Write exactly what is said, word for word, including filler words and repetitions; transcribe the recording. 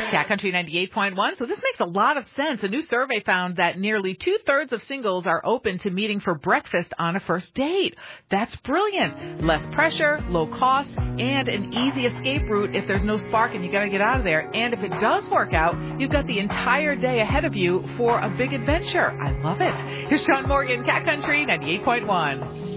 Cat Country ninety-eight point one. So this makes a lot of sense. A new survey found that nearly two-thirds of singles are open to meeting for breakfast on a first date. That's brilliant. Less pressure, low cost, and an easy escape route if there's no spark and you got to get out of there. And if it does work out, you've got the entire day ahead of you for a big adventure. I love it. Here's Sean Morgan, Cat Country ninety-eight point one.